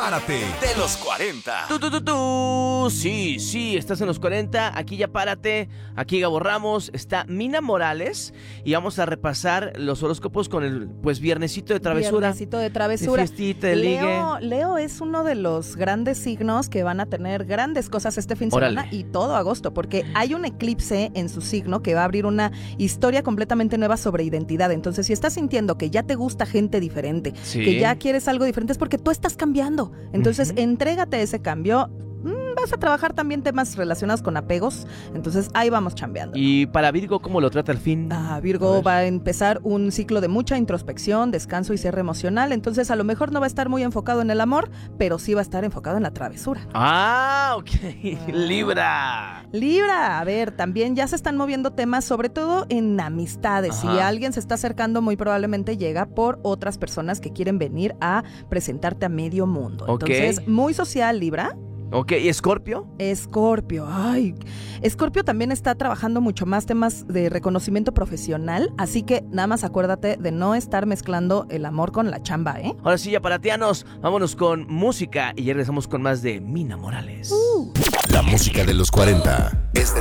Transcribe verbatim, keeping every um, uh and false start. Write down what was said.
Párate de los cuarenta. Tú, tú, tú, tú. Sí, sí, estás en los cuarenta. Aquí ya párate. Aquí Gabo Ramos. Está Mina Morales. Y vamos a repasar los horóscopos con el pues viernesito de travesura. Viernesito de travesura. De fiestita, de Leo, ligue. Leo es uno de los grandes signos que van a tener grandes cosas este fin de Órale. semana y todo agosto, porque hay un eclipse en su signo que va a abrir una historia completamente nueva sobre identidad. Entonces, si estás sintiendo que ya te gusta gente diferente, Sí. que ya quieres algo diferente, es porque tú estás cambiando. Entonces, Ujú. entrégate a ese cambio. Mm, Vas a trabajar también temas relacionados con apegos. Entonces, ahí vamos chambeando. Y para Virgo, ¿cómo lo trata el fin? Ah, A Virgo ver. va a empezar un ciclo de mucha introspección, descanso y cierre emocional. Entonces, a lo mejor no va a estar muy enfocado en el amor, pero sí va a estar enfocado en la travesura. Ah, ok. Libra. Libra, a ver, también ya se están moviendo temas, sobre todo en amistades. Ajá. Si alguien se está acercando, muy probablemente llega por otras personas que quieren venir a presentarte a medio mundo. Ok. Entonces, muy social, Libra. Ok, ¿y Escorpio? Escorpio, ay, Escorpio también está trabajando mucho más temas de reconocimiento profesional, así que nada más acuérdate de no estar mezclando el amor con la chamba, ¿eh? Ahora sí, ya paratianos, vámonos con música y ya regresamos con más de Mina Morales. La música de los cuarenta es de